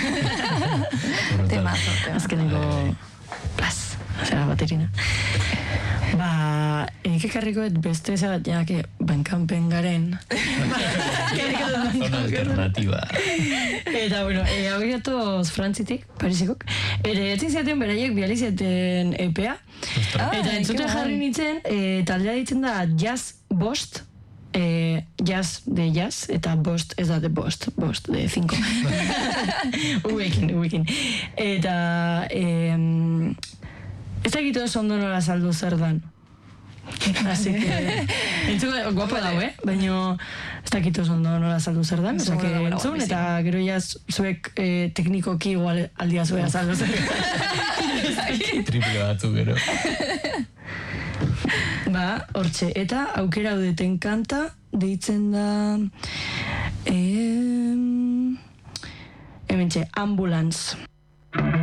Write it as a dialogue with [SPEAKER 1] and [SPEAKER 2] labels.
[SPEAKER 1] Temazo.
[SPEAKER 2] Azkeneko plas, zera baterina. Nik ekarrikoet beste ez bat, ja, bankanpen garen.
[SPEAKER 3] Zona alternativa.
[SPEAKER 2] Eta, bueno, hau gatoz Frantzitik, Parisikok. Etzin ziaten beraiek bializieten EPA. Eta entzuten jarri nintzen, taldea ditzen da Jazz Bost, jazz de jazz, eta bost ez da de bost de 5. Uekin. Eta ez da egiten oso ondo nola saldu zer dan. Así que entzuko guapo dago, baina ez dakit oso ondo nola saldu zer dan, entzun, eta gero jaz zuek teknikoki igual aldia zuea saldu zer.
[SPEAKER 3] Triple batzu gero.
[SPEAKER 2] Hortxe, eta aukera udeten kanta deitzen da hementxe, Ambulance.